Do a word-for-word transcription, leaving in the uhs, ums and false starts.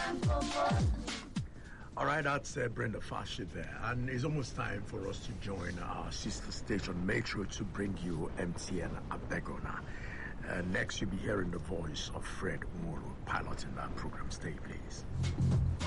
All right, that's uh, Brenda Fasci there. And it's almost time for us to join our sister station, Metro, to bring you M T N Abegona. Uh, next, you'll be hearing the voice of Fred Umuru piloting that program. Stay, please.